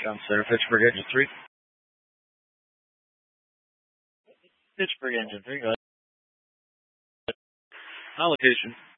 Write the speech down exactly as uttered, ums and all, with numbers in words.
Ground Center, Pittsburgh Engine three. Pittsburgh Engine three, go ahead. On location.